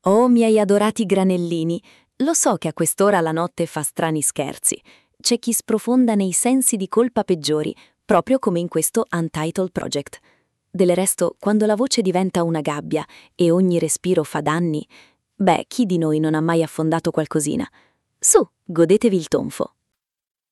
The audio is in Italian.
Oh, miei adorati granellini, lo so che a quest'ora la notte fa strani scherzi. C'è chi sprofonda nei sensi di colpa peggiori, proprio come in questo Untitled Project. Del resto, quando la voce diventa una gabbia e ogni respiro fa danni, beh, chi di noi non ha mai affondato qualcosina? Su, godetevi il tonfo.